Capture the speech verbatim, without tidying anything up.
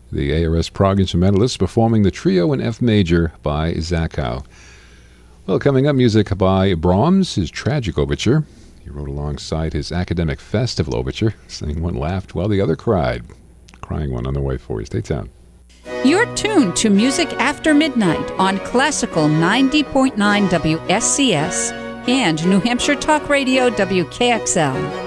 the A R S Prague instrumentalist, performing the trio in F major by Zachow. Well, coming up, music by Brahms, his Tragic Overture. He wrote alongside his Academic Festival Overture, saying one laughed while the other cried. Crying one on the way for you. Stay tuned. You're tuned to Music After Midnight on Classical ninety point nine W S C S and New Hampshire Talk Radio W K X L.